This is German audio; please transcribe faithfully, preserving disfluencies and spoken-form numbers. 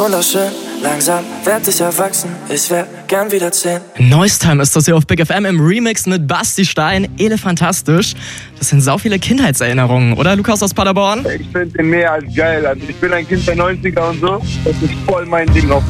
wunderschön, langsam werd ich erwachsen. Ich wär gern wieder zehn. Noise ist das hier auf Big F M im Remix mit Basti Stein. Elefantastisch. Das sind sau viele Kindheitserinnerungen, oder Lukas aus Paderborn? Ich finde den mehr als geil. Also ich bin ein Kind der neunziger und so. Das ist voll mein Ding auch.